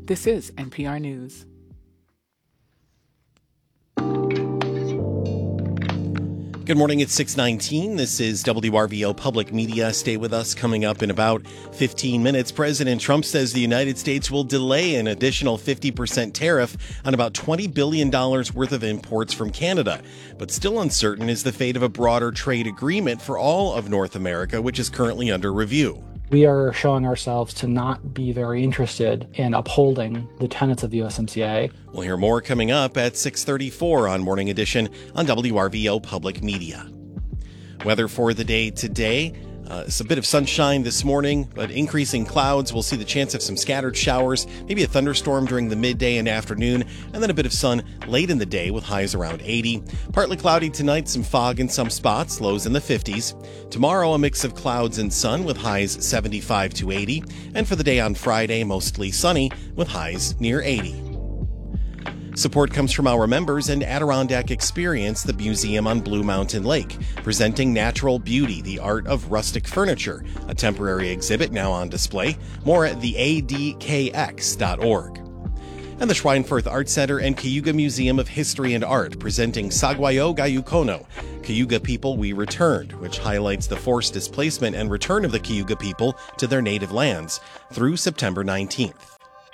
This is NPR News. Good morning, it's 6:19. This is WRVO Public Media. Stay with us. Coming up in about 15 minutes, President Trump says the United States will delay an additional 50% tariff on about $20 billion worth of imports from Canada. But still uncertain is the fate of a broader trade agreement for all of North America, which is currently under review. We are showing ourselves to not be very interested in upholding the tenets of the USMCA. We'll hear more coming up at 6:34 on Morning Edition on WRVO Public Media. Weather for the day today. It's a bit of sunshine this morning, but increasing clouds. We'll see the chance of some scattered showers, maybe a thunderstorm during the midday and afternoon, and then a bit of sun late in the day with highs around 80. Partly cloudy tonight, some fog in some spots, lows in the 50s. Tomorrow, a mix of clouds and sun with highs 75 to 80. And for the day on Friday, mostly sunny with highs near 80. Support comes from our members and Adirondack Experience, the museum on Blue Mountain Lake, presenting natural beauty, the art of rustic furniture, a temporary exhibit now on display. More at theadkx.org. And the Schweinfurth Art Center and Cayuga Museum of History and Art, presenting Sagwayo Gayukono, Cayuga People We Returned, which highlights the forced displacement and return of the Cayuga people to their native lands through September 19th.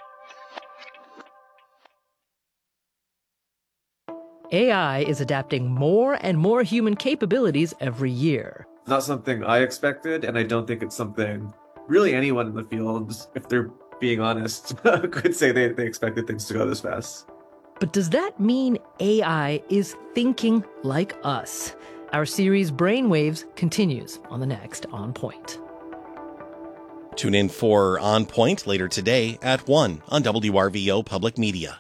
AI is adapting more and more human capabilities every year. Not something I expected, and I don't think it's something really anyone in the field, if they're being honest, could say they expected things to go this fast. But does that mean AI is thinking like us? Our series Brainwaves continues on the next On Point. Tune in for On Point later today at 1 on WRVO Public Media.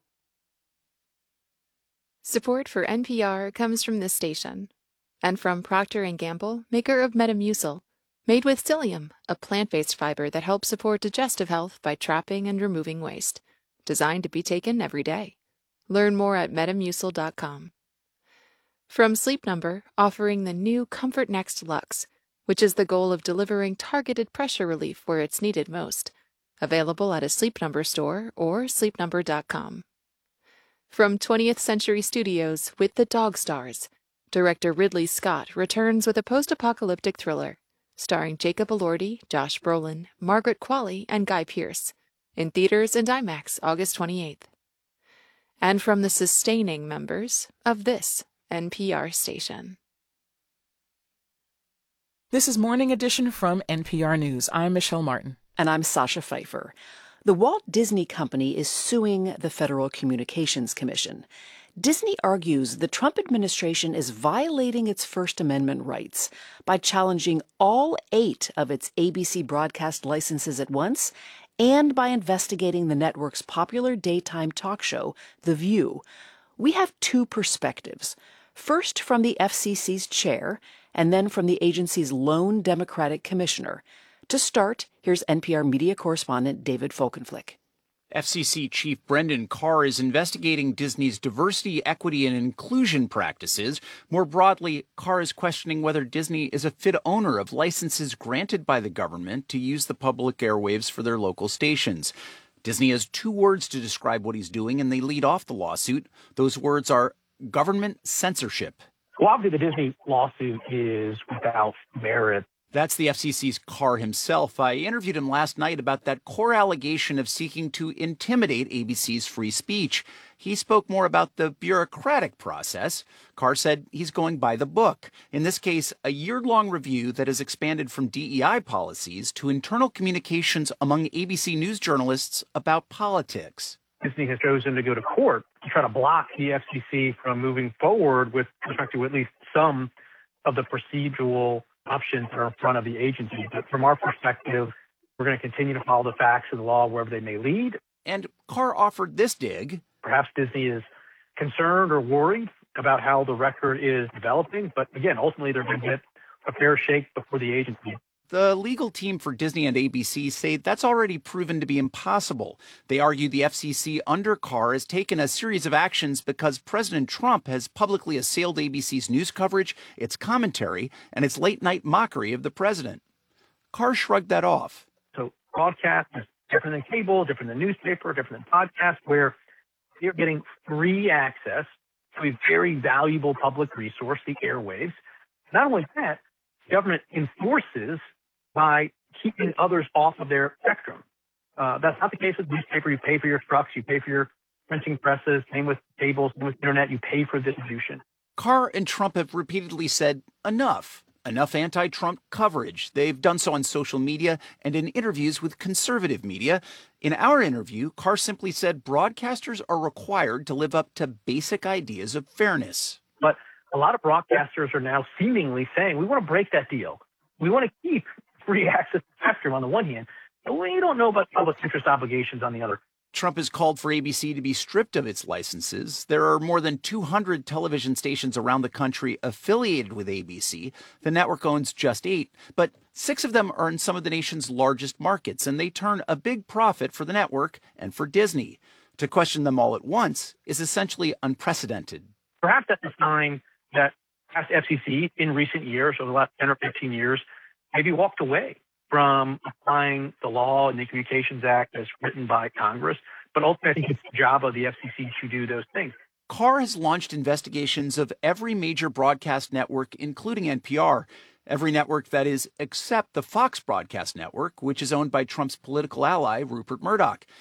Support for NPR comes from this station and from Procter & Gamble, maker of Metamucil, made with psyllium, a plant-based fiber that helps support digestive health by trapping and removing waste. Designed to be taken every day. Learn more at metamucil.com. From Sleep Number, offering the new Comfort Next Luxe, which is the goal of delivering targeted pressure relief where it's needed most. Available at a Sleep Number store or sleepnumber.com. From 20th Century Studios with The Dog Stars, director Ridley Scott returns with a post-apocalyptic thriller starring Jacob Elordi, Josh Brolin, Margaret Qualley, and Guy Pearce, in theaters and IMAX August 28th. And from the sustaining members of this NPR station. This is Morning Edition from NPR News. I'm Michelle Martin. And I'm Sasha Pfeiffer. The Walt Disney Company is suing the Federal Communications Commission. Disney argues the Trump administration is violating its First Amendment rights by challenging all 8 of its ABC broadcast licenses at once and by investigating the network's popular daytime talk show, The View. We have 2 perspectives. First from the FCC's chair, and then from the agency's lone Democratic commissioner. To start, here's NPR media correspondent David Folkenflik. FCC Chief Brendan Carr is investigating Disney's diversity, equity, and inclusion practices. More broadly, Carr is questioning whether Disney is a fit owner of licenses granted by the government to use the public airwaves for their local stations. Disney has 2 words to describe what he's doing, and they lead off the lawsuit. Those words are government censorship. Well, obviously, the Disney lawsuit is without merit. That's the FCC's Carr himself. I interviewed him last night about that core allegation of seeking to intimidate ABC's free speech. He spoke more about the bureaucratic process. Carr said he's going by the book. In this case, a year-long review that has expanded from DEI policies to internal communications among ABC News journalists about politics. Disney has chosen to go to court to try to block the FCC from moving forward with respect to at least some of the procedural options that are in front of the agency. But from our perspective, we're going to continue to follow the facts of the law wherever they may lead. And Carr offered this dig. Perhaps Disney is concerned or worried about how the record is developing. But again, ultimately, they're going to get a fair shake before the agency. The legal team for Disney and ABC say that's already proven to be impossible. They argue the FCC under Carr has taken a series of actions because President Trump has publicly assailed ABC's news coverage, its commentary, and its late-night mockery of the president. Carr shrugged that off. So broadcast is different than cable, different than newspaper, different than podcast, where you're getting free access to a very valuable public resource, the airwaves. Not only that, government enforces by keeping others off of their spectrum. That's not the case with newspaper. You pay for your trucks, you pay for your printing presses, same with cables, same with internet, you pay for distribution. Carr and Trump have repeatedly said enough anti-Trump coverage. They've done so on social media and in interviews with conservative media. In our interview, Carr simply said broadcasters are required to live up to basic ideas of fairness. But a lot of broadcasters are now seemingly saying, we want to break that deal. We want to keep free access to spectrum on the one hand, but we don't know about public interest obligations on the other. Trump has called for ABC to be stripped of its licenses. There are more than 200 television stations around the country affiliated with ABC. The network owns just 8, but 6 of them are in some of the nation's largest markets, and they turn a big profit for the network and for Disney. To question them all at once is essentially unprecedented. Perhaps that's a sign that FCC in recent years, over the last 10 or 15 years, maybe walked away from applying the law and the Communications Act as written by Congress. But ultimately, I think it's the job of the FCC to do those things. Carr has launched investigations of every major broadcast network, including NPR. Every network, that is, except the Fox broadcast network, which is owned by Trump's political ally, Rupert Murdoch.